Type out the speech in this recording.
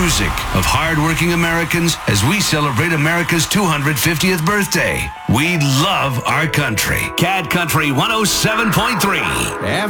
music of hardworking Americans as we celebrate America's 250th birthday. We love our country. Cat Country 107.3.